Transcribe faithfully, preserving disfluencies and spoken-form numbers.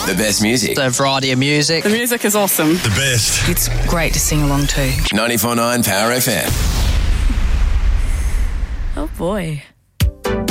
The best music. The variety of music. The music is awesome. The best. It's great to sing along to. ninety-four point nine Power F M. Oh boy.